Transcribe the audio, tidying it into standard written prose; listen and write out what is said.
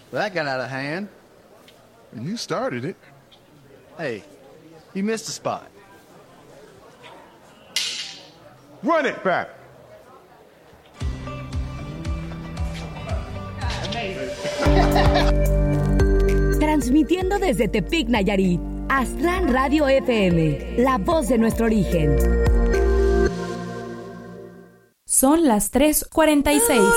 Well, that got out of hand. And you started it. Hey, you missed a spot. Run it back. Transmitiendo desde Tepic, Nayarit, Aztlán Radio FM, la voz de nuestro origen. Son las 3:46.